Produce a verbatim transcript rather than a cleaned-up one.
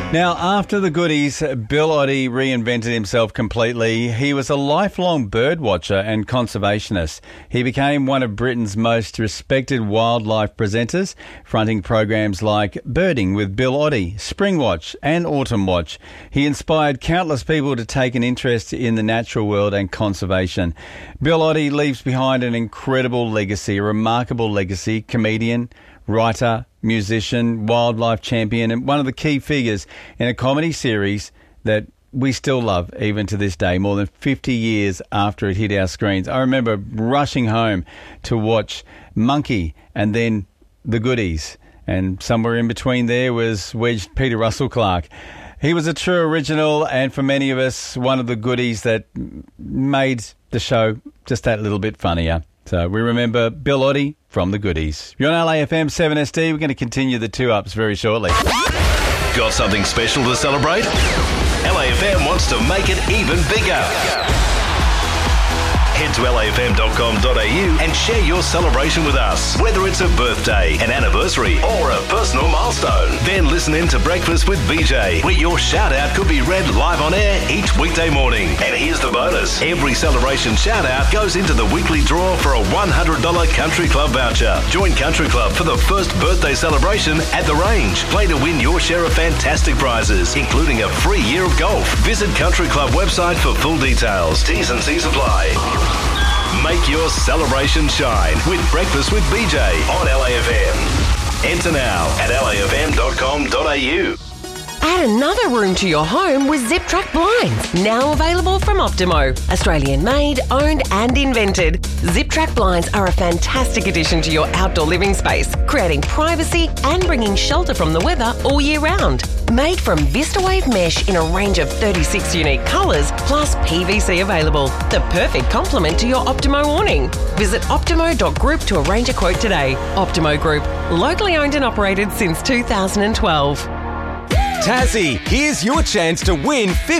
Now, after the goodies, Bill Oddie reinvented himself completely. He was a lifelong bird watcher and conservationist. He became one of Britain's most respected wildlife presenters, fronting programs like Birding with Bill Oddie, Spring Watch and Autumn Watch. He inspired countless people to take an interest in the natural world and conservation. Bill Oddie leaves behind an incredible legacy, a remarkable legacy, comedian, writer, musician, wildlife champion, and one of the key figures in a comedy series that we still love even to this day, more than fifty years after it hit our screens. I remember rushing home to watch Monkey and then The Goodies, and somewhere in between there was wedged Peter Russell Clark. He was a true original, and for many of us, one of the goodies that made the show just that little bit funnier. So we remember Bill Oddie from The Goodies. You're on L A F M seven S D. We're going to continue the two-ups very shortly. Got something special to celebrate? L A F M wants to make it even bigger. Head to L A F M dot com dot A U and share your celebration with us. Whether it's a birthday, an anniversary or a personal milestone. Then listen in to Breakfast with B J, where your shout-out could be read live on air each weekday morning. And here's the bonus. Every celebration shout-out goes into the weekly draw for a one hundred dollars Country Club voucher. Join Country Club for the first birthday celebration at the range. Play to win your share of fantastic prizes, including a free year of golf. Visit Country Club website for full details. T's and C's apply. Make your celebration shine with Breakfast with B J on L A F M. Enter now at L A F M dot com dot A U. Add another room to your home with Zip Track Blinds. Now available from Optimo. Australian made, owned and invented. Zip Track Blinds are a fantastic addition to your outdoor living space, creating privacy and bringing shelter from the weather all year round. Made from VistaWave mesh in a range of thirty-six unique colours, plus P V C available. The perfect complement to your Optimo awning. Visit optimo dot group to arrange a quote today. Optimo Group, locally owned and operated since two thousand twelve. Tassie, here's your chance to win